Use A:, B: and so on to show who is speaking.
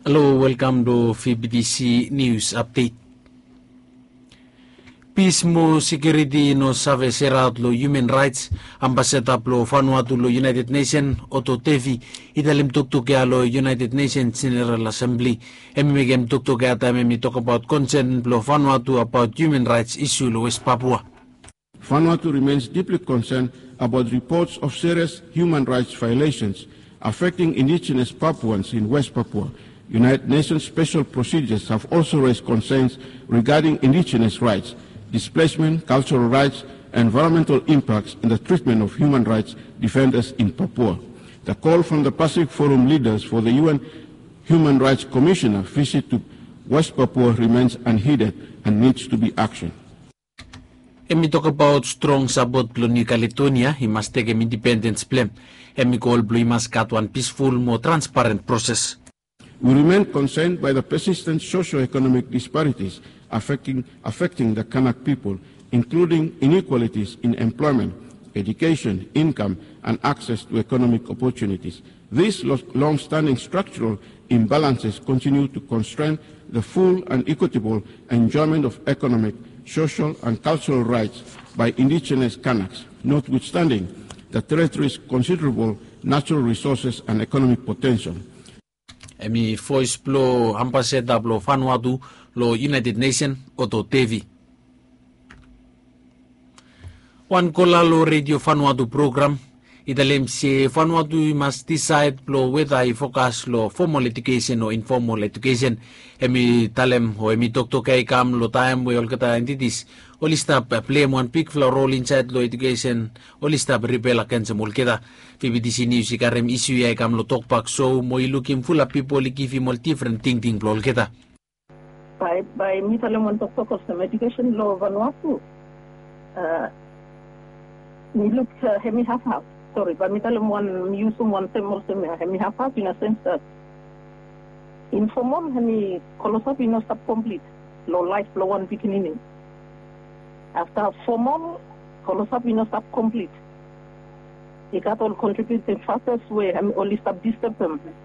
A: Hello, welcome to FBDC News Update. Peace mo security no save serat lo human rights ambassador lo Vanuatu lo United Nations Otto Tevi italim tuktuk ya lo United Nations General Assembly emigem tuktuk ya we talk about concern lo Vanuatu about human rights issue lo West Papua.
B: Vanuatu remains deeply concerned about reports of serious human rights violations affecting indigenous Papuans in West Papua. United Nations special procedures have also raised concerns regarding indigenous rights, displacement, cultural rights, and environmental impacts in the treatment of human rights defenders in Papua. The call from the Pacific Forum leaders for the UN Human Rights Commissioner visit to West Papua remains unheeded and needs to be actioned.
A: And we talk about strong support for New Caledonia, he must take an independence plan. And we call Blue must cut one peaceful, more transparent process.
B: We remain concerned by the persistent socio-economic disparities affecting the Kanak people, including inequalities in employment, education, income, and access to economic opportunities. These long-standing structural imbalances continue to constrain the full and equitable enjoyment of economic, social, and cultural rights by indigenous Kanaks, notwithstanding the territory's considerable natural resources and economic potential.
A: Emi voice lo ambassador lo Vanuatu lo United Nations Otto Tevi. One kola lo Radio Vanuatu program italem se Vanuatu must decide lo whether I focus lo formal education or informal education. Emi talem ho emi tokto kay kam lo time we all kata entities olista play one big role inside lo education olista rebel against mulkeda. FBDC News ikarem issue ay kam lo talkback so mo looking full of people give him all different thing lo olkeda.
C: By mi talem one talk of education lo Vanuatu. We look hemi half. Sorry, but mi talem one use one term also hemi half in a sense that informal hemi kolosap ino stop complete lo life lo one beginning. After formal kolosap ino stop complete. It got all contributing factors where hemi only stop disturb them.